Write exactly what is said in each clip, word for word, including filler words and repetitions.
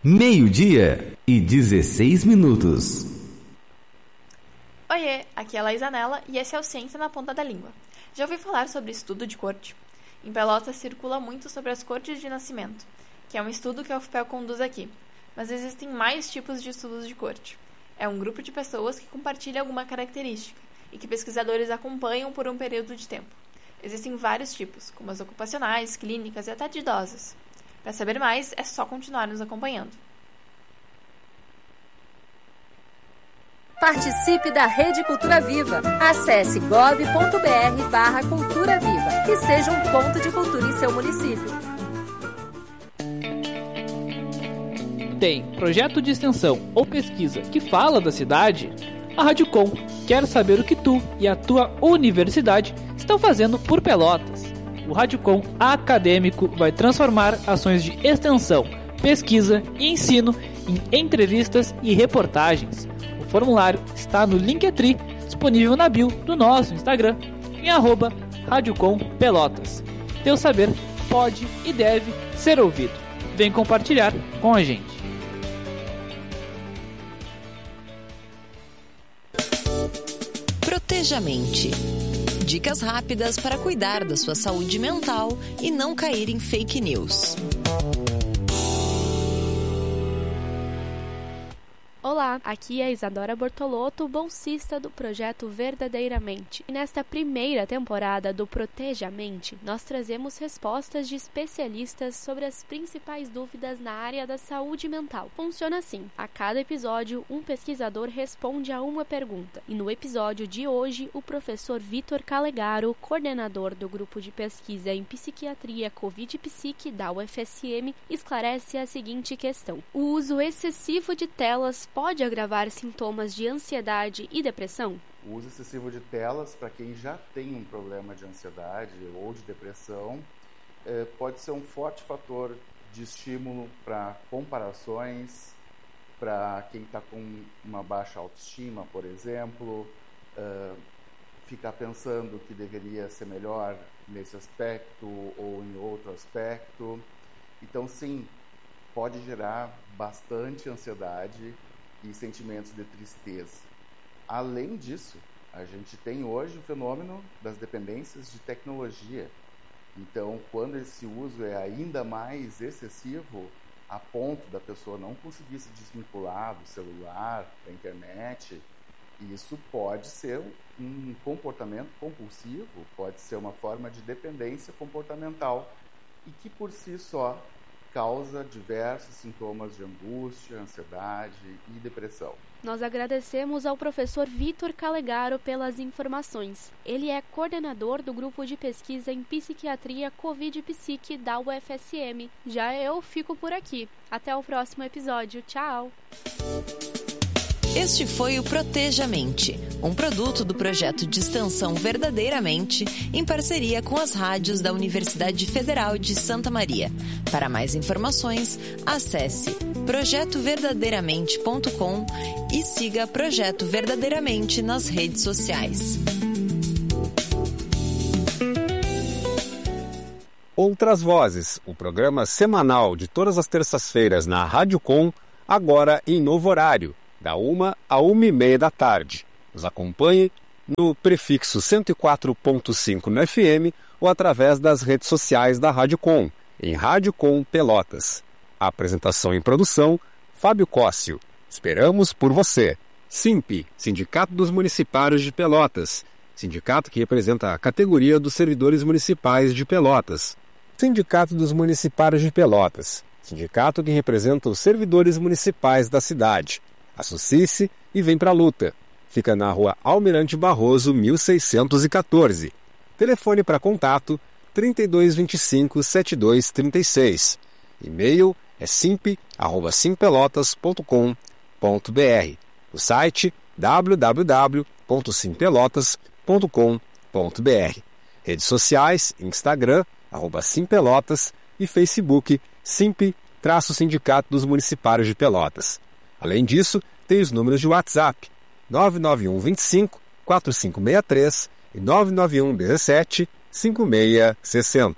Meio-dia e dezesseis minutos. Oiê, aqui é a Laís Anella e esse é o Ciência na Ponta da Língua. Já ouviu falar sobre estudo de corte? Em Pelotas circula muito sobre as cortes de nascimento, que é um estudo que a U F P E L conduz aqui. Mas existem mais tipos de estudos de corte. É um grupo de pessoas que compartilha alguma característica e que pesquisadores acompanham por um período de tempo. Existem vários tipos, como as ocupacionais, clínicas e até de idosos. Para saber mais, é só continuar nos acompanhando. Participe da Rede Cultura Viva. Acesse gov ponto br barra Cultura Viva e seja um ponto de cultura em seu município. Tem projeto de extensão ou pesquisa que fala da cidade? A Rádio Com quer saber o que tu e a tua universidade estão fazendo por Pelotas. O Rádio Com Acadêmico vai transformar ações de extensão, pesquisa e ensino em entrevistas e reportagens. O formulário está no Linktree, disponível na bio do nosso Instagram, em arroba Rádio Com Pelotas. Teu saber pode e deve ser ouvido. Vem compartilhar com a gente. Proteja a mente. Dicas rápidas para cuidar da sua saúde mental e não cair em fake news. Olá, aqui é a Isadora Bortolotto, bolsista do projeto Verdadeiramente. E nesta primeira temporada do Proteja a Mente, nós trazemos respostas de especialistas sobre as principais dúvidas na área da saúde mental. Funciona assim: a cada episódio, um pesquisador responde a uma pergunta. E no episódio de hoje, o professor Vitor Calegaro, coordenador do grupo de pesquisa em psiquiatria Covid-Psique da U F S M, esclarece a seguinte questão: o uso excessivo de telas pode agravar sintomas de ansiedade e depressão? O uso excessivo de telas, para quem já tem um problema de ansiedade ou de depressão, eh, pode ser um forte fator de estímulo para comparações, para quem está com uma baixa autoestima, por exemplo, uh, ficar pensando que deveria ser melhor nesse aspecto ou em outro aspecto. Então, sim, pode gerar bastante ansiedade e sentimentos de tristeza. Além disso, a gente tem hoje o fenômeno das dependências de tecnologia. Então, quando esse uso é ainda mais excessivo, a ponto da pessoa não conseguir se desvincular do celular, da internet, isso pode ser um comportamento compulsivo, pode ser uma forma de dependência comportamental e que, por si só, causa diversos sintomas de angústia, ansiedade e depressão. Nós agradecemos ao professor Vitor Calegaro pelas informações. Ele é coordenador do grupo de pesquisa em psiquiatria Covid-Psique da U F S M. Já eu fico por aqui. Até o próximo episódio. Tchau! Este foi o Proteja a Mente, um produto do projeto de extensão Verdadeiramente, em parceria com as rádios da Universidade Federal de Santa Maria. Para mais informações, acesse projeto verdadeiramente ponto com e siga Projeto Verdadeiramente nas redes sociais. Outras Vozes, o programa semanal de todas as terças-feiras na Rádio Com, agora em novo horário, da uma à uma e meia da tarde. Nos acompanhe no prefixo cento e quatro ponto cinco no F M ou através das redes sociais da Rádio Com, em Rádio Com Pelotas. A apresentação e produção, Fábio Cóssio. Esperamos por você. SIMP, Sindicato dos Municipários de Pelotas. Sindicato que representa a categoria dos servidores municipais de Pelotas. Sindicato dos Municipários de Pelotas. Sindicato que representa os servidores municipais da cidade. Associe-se e vem pra luta. Fica na rua Almirante Barroso, mil seiscentos e quatorze. Telefone para contato trinta e dois, vinte e cinco, setenta e dois, trinta e seis. E-mail é simp arroba simpelotas ponto com ponto br. O site w w w ponto simpelotas ponto com ponto br. Redes sociais, Instagram, arroba simpelotas e Facebook, simp-sindicato dos municipários de Pelotas. Além disso, tem os números de WhatsApp nove nove um, vinte e cinco, quatro cinco seis três e nove nove um, dezessete, cinquenta e seis sessenta.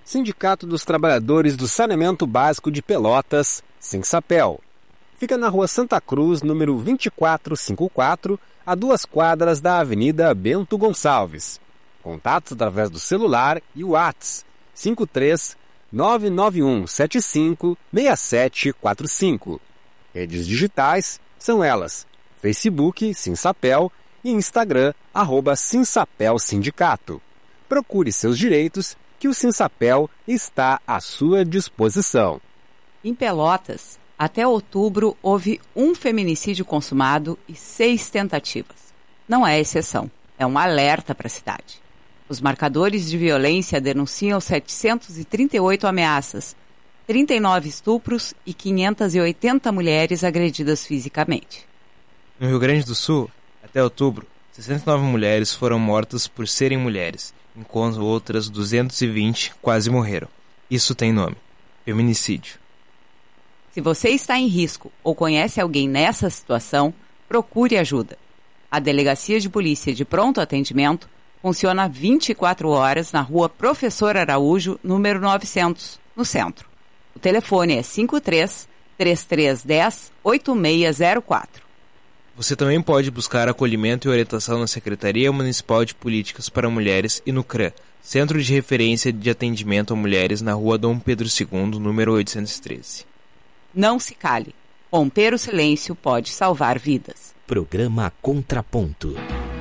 Sindicato dos Trabalhadores do Saneamento Básico de Pelotas, Sinsapel. Fica na Rua Santa Cruz, número vinte e quatro cinquenta e quatro, a duas quadras da Avenida Bento Gonçalves. Contatos através do celular e o WhatsApp cinco três nove nove um sete cinco seis sete quatro cinco. Redes digitais são elas: Facebook, Sinsapel, e Instagram, arroba Sinsapel Sindicato. Procure seus direitos, que o Sinsapel está à sua disposição. Em Pelotas, até outubro, houve um feminicídio consumado e seis tentativas. Não é exceção, é um alerta para a cidade. Os marcadores de violência denunciam setecentas e trinta e oito ameaças, trinta e nove estupros e quinhentas e oitenta mulheres agredidas fisicamente. No Rio Grande do Sul, até outubro, sessenta e nove mulheres foram mortas por serem mulheres, enquanto outras duzentas e vinte quase morreram. Isso tem nome: feminicídio. Se você está em risco ou conhece alguém nessa situação, procure ajuda. A Delegacia de Polícia de Pronto Atendimento funciona vinte e quatro horas na Rua Professor Araújo, número novecentos, no centro. O telefone é cinco três, três três um zero, oito seis zero quatro. Você também pode buscar acolhimento e orientação na Secretaria Municipal de Políticas para Mulheres e no C R A, Centro de Referência de Atendimento a Mulheres, na Rua Dom Pedro segundo, número oitocentos e treze. Não se cale. Romper o silêncio pode salvar vidas. Programa Contraponto.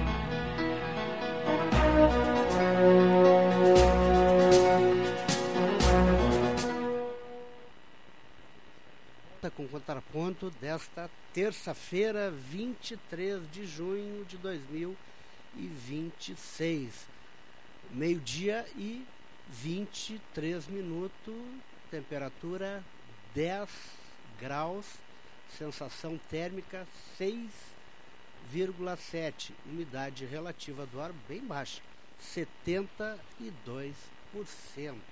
Com contraponto desta terça-feira, vinte e três de junho de dois mil e vinte e seis. Meio-dia e vinte e três minutos, temperatura dez graus, sensação térmica seis vírgula sete, umidade relativa do ar bem baixa, setenta e dois por cento.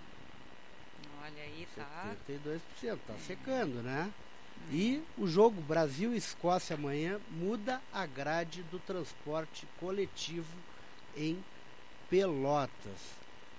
Olha aí, tá. setenta e dois por cento, tá secando, né? E o jogo Brasil-Escócia amanhã muda a grade do transporte coletivo em Pelotas.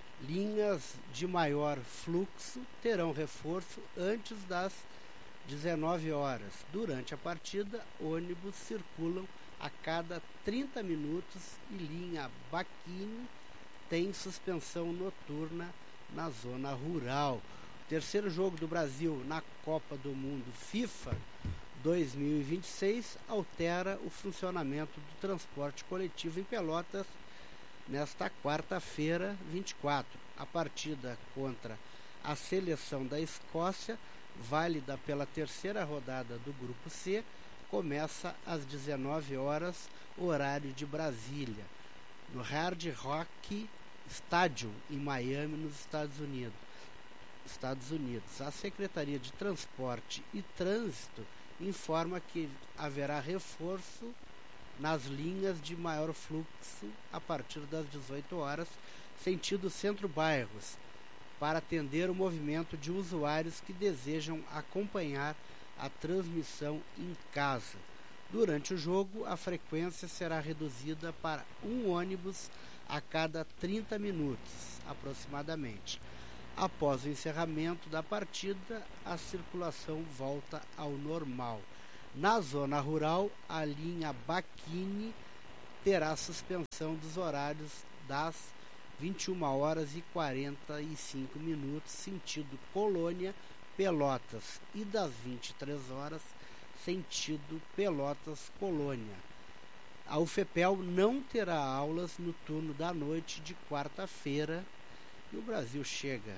Linhas de maior fluxo terão reforço antes das dezenove horas. Durante a partida, ônibus circulam a cada trinta minutos e linha Baquini tem suspensão noturna na zona rural. O terceiro jogo do Brasil na Copa do Mundo FIFA dois mil e vinte e seis altera o funcionamento do transporte coletivo em Pelotas nesta quarta-feira, vinte e quatro. A partida contra a seleção da Escócia, válida pela terceira rodada do Grupo C, começa às dezenove horas, horário de Brasília, no Hard Rock Stadium, em Miami, nos Estados Unidos. Estados Unidos. A Secretaria de Transporte e Trânsito informa que haverá reforço nas linhas de maior fluxo a partir das dezoito horas, sentido centro-bairros, para atender o movimento de usuários que desejam acompanhar a transmissão em casa. Durante o jogo, a frequência será reduzida para um ônibus a cada trinta minutos, aproximadamente. Após o encerramento da partida, a circulação volta ao normal. Na zona rural, a linha Baquini terá suspensão dos horários das vinte e uma horas e quarenta e cinco minutos, sentido Colônia, Pelotas, e das vinte e três horas, sentido Pelotas, Colônia. A UFEPEL não terá aulas no turno da noite de quarta-feira e o Brasil chega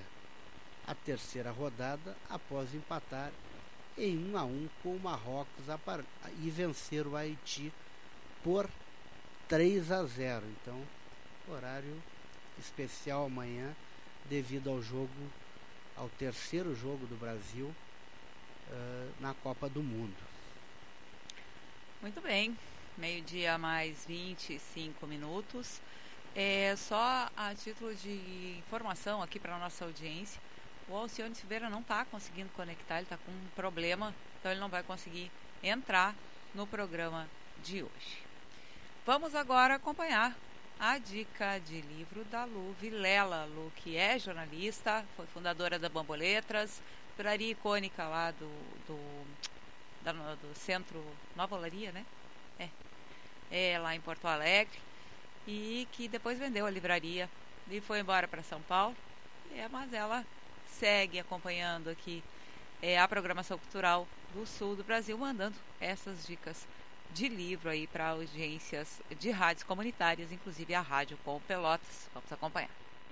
à terceira rodada após empatar em um a um com o Marrocos e vencer o Haiti por três a zero. Então, horário especial amanhã devido ao jogo, ao terceiro jogo do Brasil uh, na Copa do Mundo. Muito bem, meio-dia mais vinte e cinco minutos. É, só a título de informação aqui para a nossa audiência, o Alcione Silveira não está conseguindo conectar, ele está com um problema, então ele não vai conseguir entrar no programa de hoje. Vamos agora acompanhar a dica de livro da Lu Vilela. Lu, que é jornalista, foi fundadora da Bamboletras, livraria icônica lá do, do, da, do Centro Nova Olaria, né? É. é, lá em Porto Alegre, e que depois vendeu a livraria e foi embora para São Paulo. É, mas ela segue acompanhando aqui é, a programação cultural do sul do Brasil, mandando essas dicas de livro aí para audiências de rádios comunitárias, inclusive a Rádio Com Pelotas. Vamos acompanhar.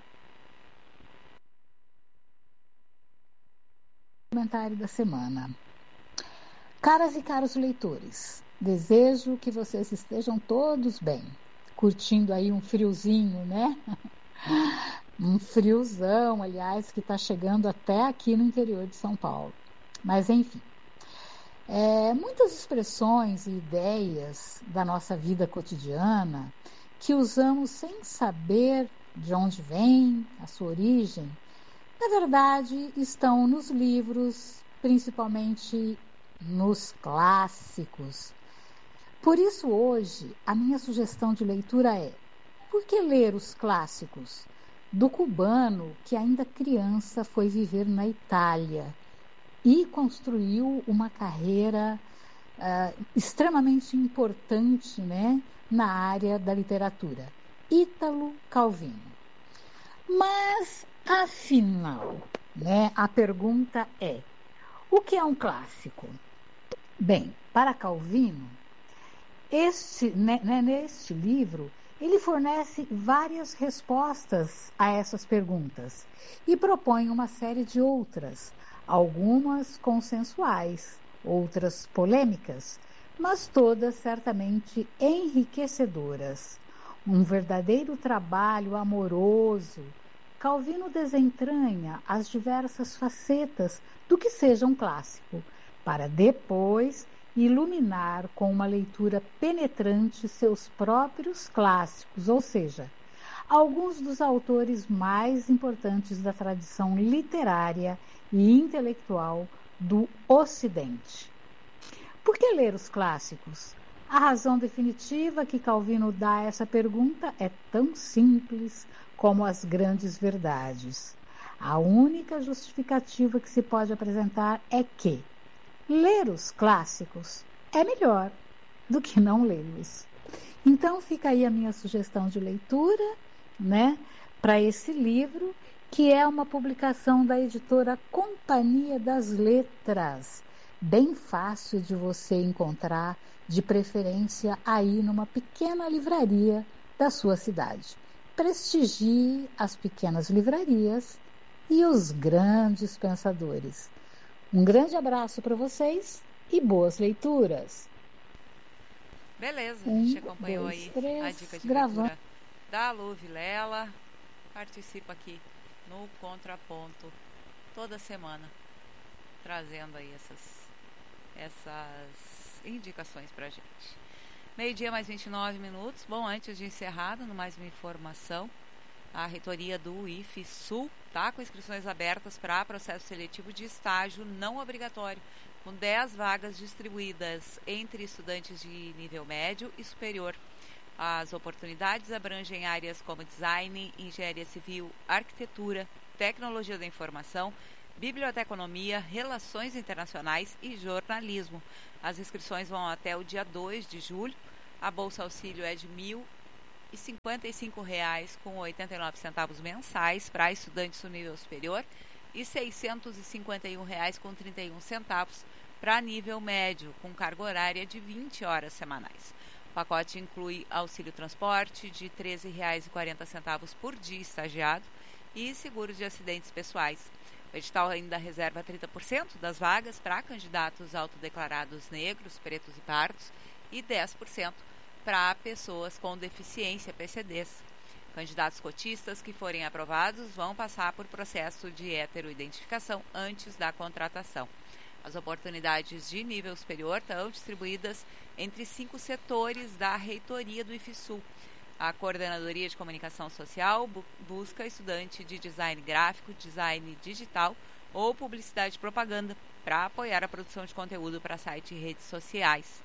Comentário da semana. Caras e caros leitores, desejo que vocês estejam todos bem, curtindo aí um friozinho, né? Um friozão, aliás, que está chegando até aqui no interior de São Paulo. Mas, enfim, é, muitas expressões e ideias da nossa vida cotidiana que usamos sem saber de onde vem, a sua origem, na verdade, estão nos livros, principalmente nos clássicos. Por isso, hoje, a minha sugestão de leitura é: por que ler os clássicos? Do cubano que, ainda criança, foi viver na Itália e construiu uma carreira uh, extremamente importante, né, na área da literatura, Ítalo Calvino. Mas, afinal, né, a pergunta é: o que é um clássico? Bem, para Calvino, este, né, neste livro, ele fornece várias respostas a essas perguntas e propõe uma série de outras, algumas consensuais, outras polêmicas, mas todas certamente enriquecedoras. Um verdadeiro trabalho amoroso. Calvino desentranha as diversas facetas do que seja um clássico, para depois iluminar com uma leitura penetrante seus próprios clássicos, ou seja, alguns dos autores mais importantes da tradição literária e intelectual do Ocidente. Por que ler os clássicos? A razão definitiva que Calvino dá a essa pergunta é tão simples como as grandes verdades. A única justificativa que se pode apresentar é que ler os clássicos é melhor do que não lê-los. Então fica aí a minha sugestão de leitura, né, para esse livro, que é uma publicação da editora Companhia das Letras, bem fácil de você encontrar, de preferência aí numa pequena livraria da sua cidade. Prestigie as pequenas livrarias e os grandes pensadores. Um grande abraço para vocês e boas leituras. Beleza, a um, gente acompanhou dois, aí três, a dica de gravando. leitura da Lu Vilela. Participa aqui no Contraponto toda semana, trazendo aí essas, essas indicações pra gente. Meio-dia mais vinte e nove minutos. Bom, antes de encerrar, dando mais uma informação, a reitoria do I F Sul está com inscrições abertas para processo seletivo de estágio não obrigatório, com dez vagas distribuídas entre estudantes de nível médio e superior. As oportunidades abrangem áreas como design, engenharia civil, arquitetura, tecnologia da informação, biblioteconomia, relações internacionais e jornalismo. As inscrições vão até o dia dois de julho. A bolsa auxílio é de mil e cinquenta e cinco reais com oitenta e nove centavos mensais para estudantes do nível superior e seiscentos e cinquenta e um reais com trinta e um centavos para nível médio, com carga horária de vinte horas semanais. O pacote inclui auxílio transporte de treze reais e quarenta centavos por dia estagiado e seguro de acidentes pessoais. O edital ainda reserva trinta por cento das vagas para candidatos autodeclarados negros, pretos e pardos e dez por cento para pessoas com deficiência P C Ds. Candidatos cotistas que forem aprovados vão passar por processo de heteroidentificação antes da contratação. As oportunidades de nível superior estão distribuídas entre cinco setores da reitoria do I F Sul. A Coordenadoria de Comunicação Social bu- busca estudante de design gráfico, design digital ou publicidade e propaganda para apoiar a produção de conteúdo para site e redes sociais.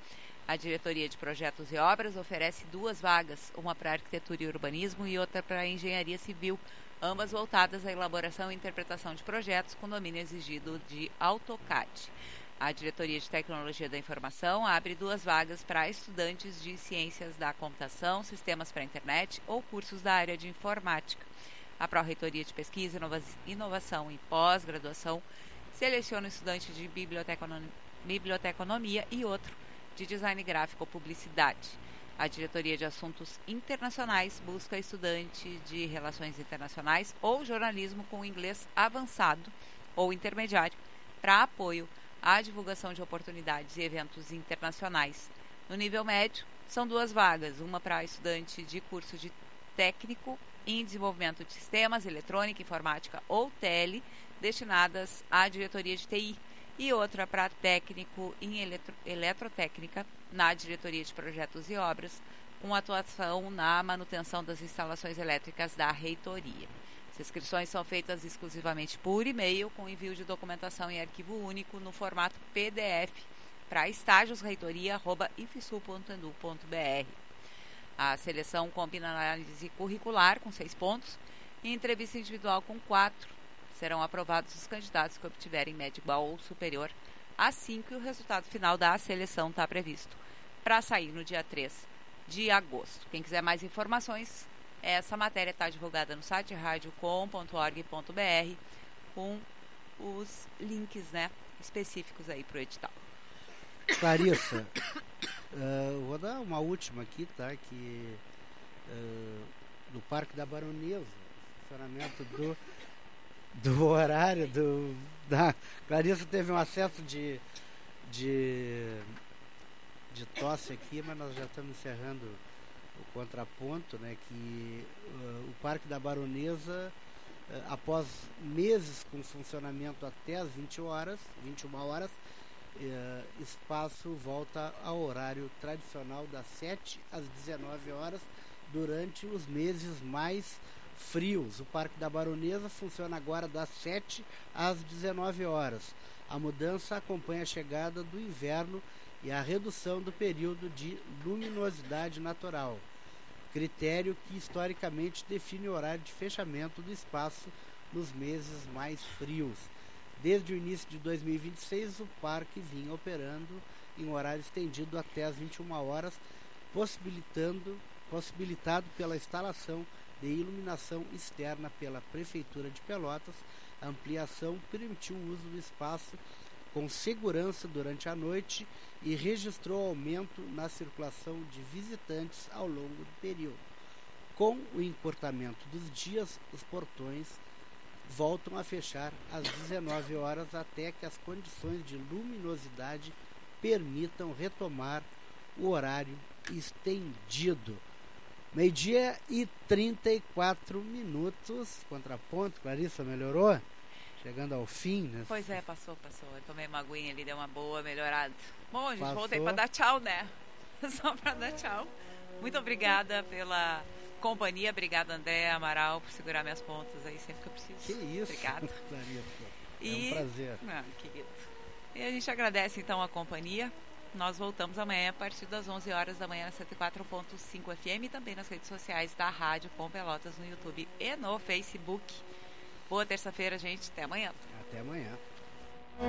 A Diretoria de Projetos e Obras oferece duas vagas, uma para Arquitetura e Urbanismo e outra para Engenharia Civil, ambas voltadas à elaboração e interpretação de projetos com domínio exigido de AutoCAD. A Diretoria de Tecnologia da Informação abre duas vagas para estudantes de Ciências da Computação, Sistemas para a Internet ou cursos da área de Informática. A Pró-Reitoria de Pesquisa, Inovação e Pós-Graduação seleciona um estudante de Biblioteconomia e outro de Design Gráfico ou Publicidade. A Diretoria de Assuntos Internacionais busca estudante de Relações Internacionais ou Jornalismo com inglês avançado ou intermediário para apoio à divulgação de oportunidades e eventos internacionais. No nível médio, são duas vagas, uma para estudante de curso de técnico em desenvolvimento de sistemas, eletrônica, informática ou tele, destinadas à diretoria de T I, e outra para técnico em eletro, eletrotécnica na Diretoria de Projetos e Obras, com atuação na manutenção das instalações elétricas da reitoria. As inscrições são feitas exclusivamente por e-mail, com envio de documentação em arquivo único no formato P D F para estágios reitoria arroba ifsul ponto edu ponto br. A seleção combina análise curricular com seis pontos e entrevista individual com quatro. Serão aprovados os candidatos que obtiverem média igual ou superior a cinco, e o resultado final da seleção está previsto para sair no dia três de agosto. Quem quiser mais informações, essa matéria está divulgada no site rádio com ponto org ponto br com os links, né, específicos aí para o edital. Clarissa, uh, vou dar uma última aqui, tá? Que uh, do Parque da Baronesa, funcionamento do, do horário do, da Clarissa teve um acesso de, de, de tosse aqui, mas nós já estamos encerrando o contraponto, né, que uh, o Parque da Baronesa, uh, após meses com funcionamento até as vinte horas, vinte e uma horas, uh, espaço volta ao horário tradicional das sete às dezenove horas durante os meses mais frios. O Parque da Baronesa funciona agora das sete às dezenove horas. A mudança acompanha a chegada do inverno e a redução do período de luminosidade natural, critério que historicamente define o horário de fechamento do espaço nos meses mais frios. Desde o início de dois mil e vinte e seis, o parque vinha operando em horário estendido até as vinte e uma horas, possibilitando, possibilitado pela instalação de iluminação externa pela Prefeitura de Pelotas. A ampliação permitiu o uso do espaço com segurança durante a noite e registrou aumento na circulação de visitantes ao longo do período. Com o encurtamento dos dias, os portões voltam a fechar às dezenove horas até que as condições de luminosidade permitam retomar o horário estendido. Meio-dia e trinta e quatro minutos. Contraponto, Clarissa, melhorou? Chegando ao fim, né? Pois é, passou, passou. Eu tomei uma aguinha ali, deu uma boa melhorada. Bom, a gente Passou. voltei para dar tchau, né? Só para dar tchau. Muito obrigada pela companhia. Obrigada, André Amaral, por segurar minhas pontas aí sempre que eu preciso. Que isso, obrigada. Clarissa. É E... um prazer. Ah, querido. E a gente agradece, então, a companhia. Nós voltamos amanhã a partir das onze horas da manhã na cento e quatro ponto cinco F M e também nas redes sociais da Rádio Com Pelotas, no YouTube e no Facebook. Boa terça-feira, gente. Até amanhã. Até amanhã.